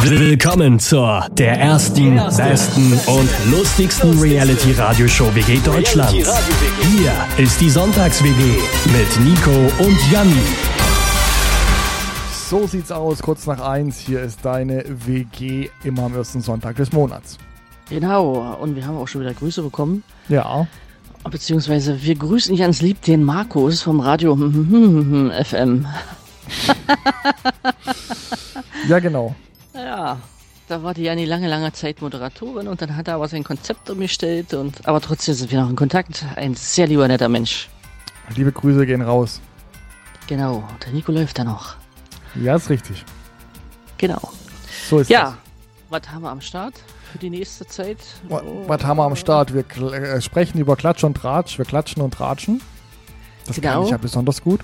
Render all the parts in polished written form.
Willkommen zur der ersten, besten und lustigsten Reality-Radio-Show WG Deutschlands. Hier ist die Sonntags-WG mit Nico und Janni. So sieht's aus, kurz nach 1. Hier ist deine WG immer am ersten Sonntag des Monats. Genau, und wir haben auch schon wieder Grüße bekommen. Ja. Beziehungsweise wir grüßen ganz lieb den Markus vom Radio FM. Ja, genau. Ja, da war die Janni lange Zeit Moderatorin und dann hat er aber sein Konzept umgestellt. Aber trotzdem sind wir noch in Kontakt. Ein sehr lieber, netter Mensch. Liebe Grüße gehen raus. Genau, der Nico läuft da noch. Ja, ist richtig. Genau. So ist ja, was haben wir am Start für die nächste Zeit? Was haben wir am Start? Wir sprechen über Klatsch und Tratsch. Wir klatschen und tratschen. Das kann ich ja besonders gut.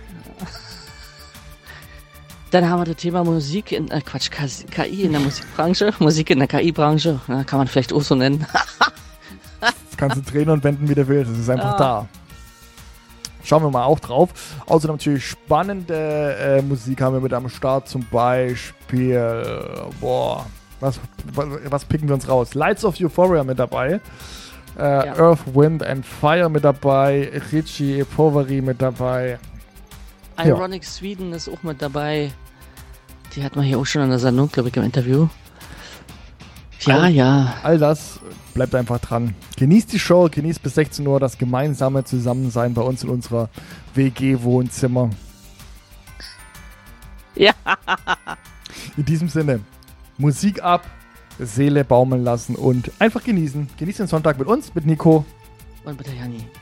Dann haben wir das Thema Musik KI in der Musikbranche. Musik in der KI-Branche, kann man vielleicht auch so nennen. Das kannst du drehen und wenden, wie du willst. Das ist einfach da. Schauen wir mal auch drauf. Außerdem natürlich spannende Musik haben wir mit am Start. Zum Beispiel, was picken wir uns raus? Lights of Euphoria mit dabei. Earth, Wind and Fire mit dabei. Richie Poveri mit dabei. Ironic Sweden ist auch mit dabei. Die hatten wir hier auch schon in der Sendung, glaube ich, im Interview. Ja. All das bleibt einfach dran. Genießt die Show, genießt bis 16 Uhr das gemeinsame Zusammensein bei uns in unserer WG-Wohnzimmer. Ja. In diesem Sinne, Musik ab, Seele baumeln lassen und einfach genießen. Genießt den Sonntag mit uns, mit Nico. Und mit der Janni.